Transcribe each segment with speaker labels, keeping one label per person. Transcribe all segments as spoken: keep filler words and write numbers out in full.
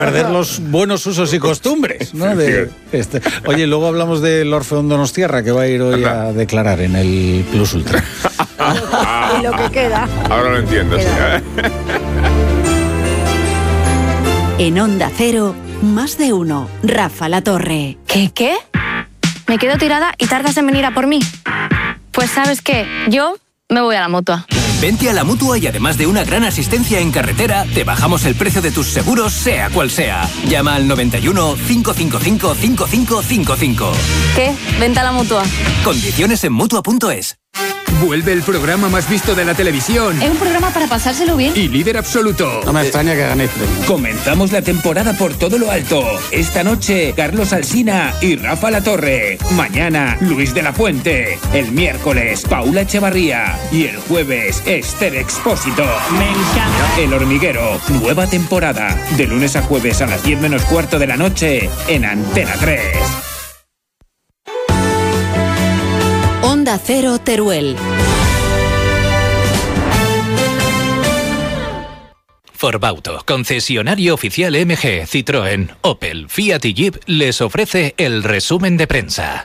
Speaker 1: perder los buenos usos y costumbres, ¿no? De este. Oye, luego hablamos del Orfeón Donostiarra, que va a ir hoy a declarar en el Plus Ultra.
Speaker 2: Y lo que queda.
Speaker 3: Ahora lo entiendo, sí, ¿eh?
Speaker 4: En Onda Cero, más de uno. Rafa La Torre.
Speaker 5: ¿Qué, qué? Me quedo tirada y tardas en venir a por mí. Pues ¿sabes qué? Yo me voy a la Mutua.
Speaker 6: Vente a la Mutua y además de una gran asistencia en carretera, te bajamos el precio de tus seguros, sea cual sea. Llama al noventa y uno, cinco cinco cinco, cinco cinco cinco cinco.
Speaker 5: ¿Qué? Vente a la Mutua.
Speaker 6: Condiciones en Mutua punto es.
Speaker 7: Vuelve el programa más visto de la televisión.
Speaker 5: Es un programa para pasárselo bien.
Speaker 7: Y líder absoluto.
Speaker 1: No me extraña que ganéis premio.
Speaker 8: Comenzamos la temporada por todo lo alto. Esta noche, Carlos Alsina y Rafa La Torre. Mañana, Luis de la Fuente. El miércoles, Paula Echevarría. Y el jueves, Esther Expósito.
Speaker 9: Me encanta.
Speaker 8: El Hormiguero. Nueva temporada. De lunes a jueves a las diez menos cuarto de la noche en Antena tres.
Speaker 4: Onda Cero Teruel.
Speaker 10: Forbauto, concesionario oficial M G, Citroën, Opel, Fiat y Jeep, les ofrece el resumen de prensa.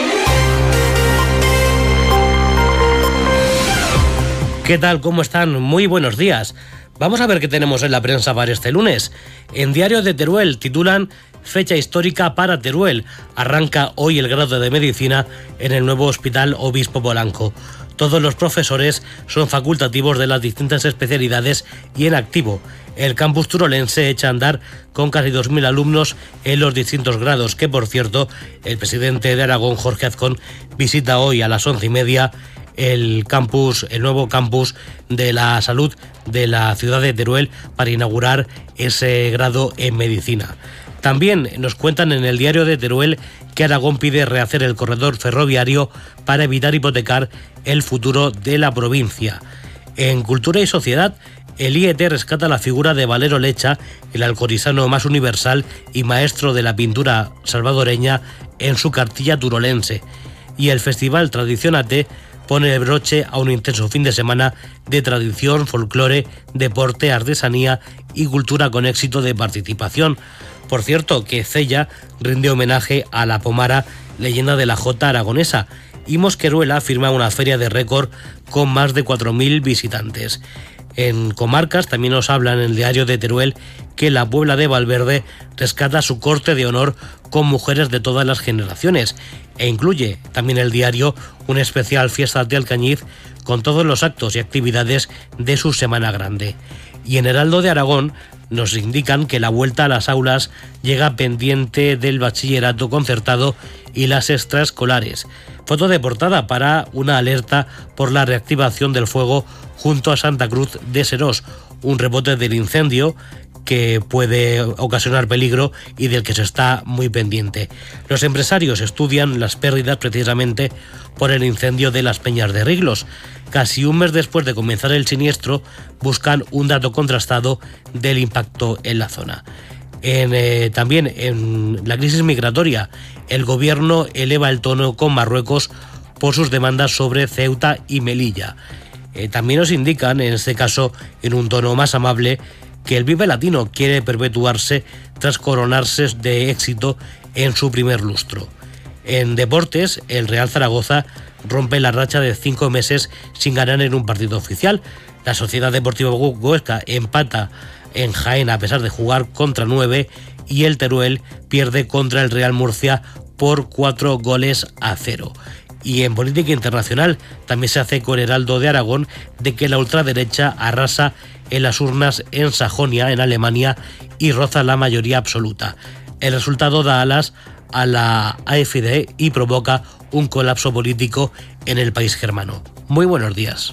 Speaker 11: ¿Qué tal? ¿Cómo están? Muy buenos días. Vamos a ver qué tenemos en la prensa para este lunes. En Diario de Teruel titulan Fecha histórica para Teruel. Arranca hoy el grado de medicina en el nuevo Hospital Obispo Polanco. Todos los profesores son facultativos de las distintas especialidades y en activo. El campus turolense echa a andar con casi dos mil alumnos en los distintos grados, que por cierto, el presidente de Aragón, Jorge Azcón, visita hoy a las once y media el campus, el nuevo campus de la salud de la ciudad de Teruel para inaugurar ese grado en medicina. También nos cuentan en el Diario de Teruel que Aragón pide rehacer el corredor ferroviario para evitar hipotecar el futuro de la provincia. En Cultura y Sociedad, el I E T rescata la figura de Valero Lecha, el alcorizano más universal y maestro de la pintura salvadoreña, en su cartilla turolense. Y el Festival Tradicionate pone el broche a un intenso fin de semana de tradición, folclore, deporte, artesanía y cultura con éxito de participación. Por cierto, que Cella rinde homenaje a la Pomara, leyenda de la jota aragonesa, y Mosqueruela firma una feria de récord con más de cuatro mil visitantes. En comarcas también nos hablan en el Diario de Teruel que la Puebla de Valverde rescata su corte de honor con mujeres de todas las generaciones, e incluye también el diario una especial fiesta de Alcañiz con todos los actos y actividades de su Semana Grande. Y en Heraldo de Aragón nos indican que la vuelta a las aulas llega pendiente del bachillerato concertado y las extraescolares. Foto de portada para una alerta por la reactivación del fuego junto a Santa Cruz de Serós, un rebote del incendio que puede ocasionar peligro y del que se está muy pendiente. Los empresarios estudian las pérdidas precisamente por el incendio de las Peñas de Riglos. Casi un mes después de comenzar el siniestro, buscan un dato contrastado del impacto en la zona. En, eh, también en la crisis migratoria, el gobierno eleva el tono con Marruecos por sus demandas sobre Ceuta y Melilla. Eh, también nos indican, en este caso en un tono más amable, que el Vive Latino quiere perpetuarse tras coronarse de éxito en su primer lustro. En deportes, el Real Zaragoza rompe la racha de cinco meses sin ganar en un partido oficial. La Sociedad Deportiva Huesca empata en Jaén a pesar de jugar contra nueve, y el Teruel pierde contra el Real Murcia por cuatro goles a cero. Y en política internacional también se hace con Heraldo de Aragón de que la ultraderecha arrasa en las urnas en Sajonia, en Alemania, y roza la mayoría absoluta. El resultado da alas a la A F D y provoca un colapso político en el país germano. Muy buenos días.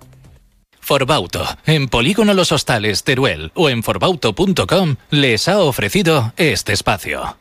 Speaker 10: Forbauto, en Polígono Los Hostales, Teruel, o en forbauto punto com les ha ofrecido este espacio.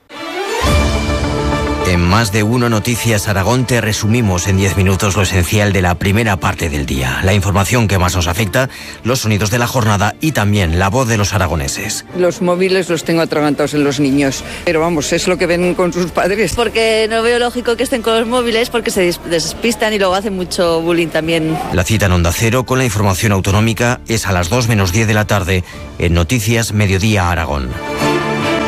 Speaker 12: En Más de Uno Noticias Aragón te resumimos en diez minutos lo esencial de la primera parte del día. La información que más nos afecta, los sonidos de la jornada y también la voz de los aragoneses.
Speaker 13: Los móviles los tengo atragantados en los niños, pero vamos, es lo que ven con sus padres.
Speaker 14: Porque no veo lógico que estén con los móviles porque se despistan y luego hacen mucho bullying también.
Speaker 12: La cita en Onda Cero con la información autonómica es a las dos menos diez de la tarde en Noticias Mediodía Aragón.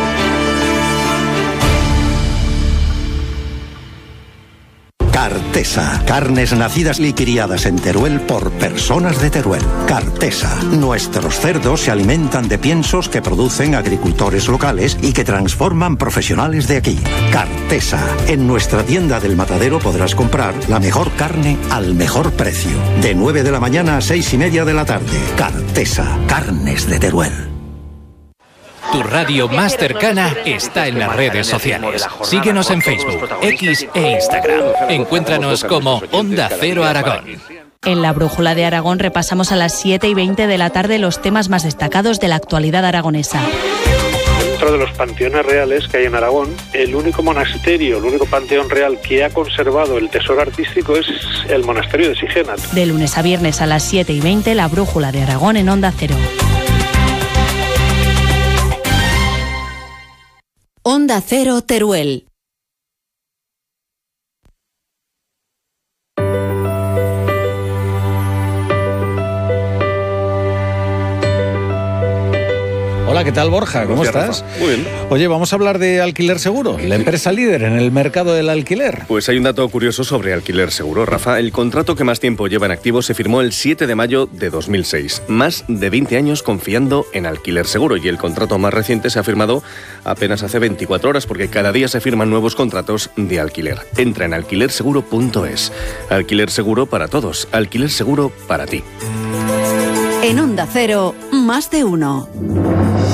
Speaker 3: Cartesa. Carnes nacidas y criadas en Teruel por personas de Teruel. Cartesa. Nuestros cerdos se alimentan de piensos que producen agricultores locales y que transforman profesionales de aquí. Cartesa. En nuestra tienda del Matadero podrás comprar la mejor carne al mejor precio. De nueve de la mañana a seis y media de la tarde. Cartesa. Carnes de Teruel.
Speaker 10: Tu radio más cercana está en las redes sociales. Síguenos en Facebook, X e Instagram. Encuéntranos como Onda Cero Aragón.
Speaker 9: En la Brújula de Aragón repasamos a las siete y veinte de la tarde los temas más destacados de la actualidad aragonesa.
Speaker 15: Dentro de los panteones reales que hay en Aragón, el único monasterio, el único panteón real que ha conservado el tesoro artístico es el monasterio de Sigena.
Speaker 9: De lunes a viernes a las siete y veinte, la Brújula de Aragón en Onda Cero.
Speaker 4: Onda Cero Teruel.
Speaker 1: Hola, ¿qué tal, Borja? ¿Cómo estás?
Speaker 16: Muy bien.
Speaker 1: Oye, vamos a hablar de Alquiler Seguro, la empresa líder en el mercado del alquiler.
Speaker 16: Pues hay un dato curioso sobre Alquiler Seguro, Rafa. El contrato que más tiempo lleva en activo se firmó el siete de mayo de dos mil seis. Más de veinte años confiando en Alquiler Seguro, y el contrato más reciente se ha firmado apenas hace veinticuatro horas, porque cada día se firman nuevos contratos de alquiler. Entra en alquiler seguro punto es. Alquiler Seguro para todos. Alquiler Seguro para ti.
Speaker 4: En Onda Cero, más de uno.